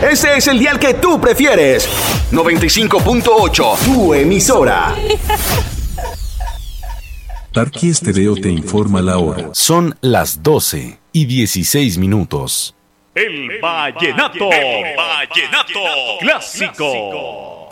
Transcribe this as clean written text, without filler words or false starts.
Ese es el dial que tú prefieres. 95.8, tu emisora. Tarqui Estéreo te informa la hora. Son las 12:16. El vallenato clásico.